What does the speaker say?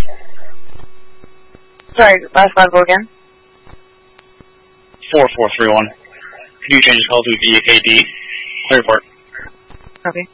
Sorry, last call, go again. 4431. Can you change the call to DAKD? Clear report. Okay.